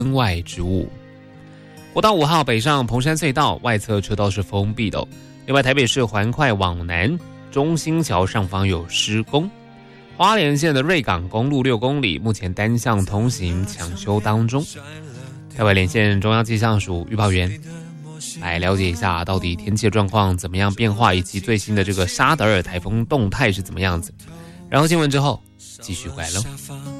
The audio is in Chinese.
身外之物。国道5号北上彭山隧道外侧车道是封闭的哦。另外，台北市环快往南中兴桥上方有施工。花莲县的瑞港公路6公里，目前单向通行抢修当中。台湾连线中央气象署预报员，来了解一下到底天气的状况怎么样变化，以及最新的这个沙德尔台风动态是怎么样子。然后新闻之后继续回来喽。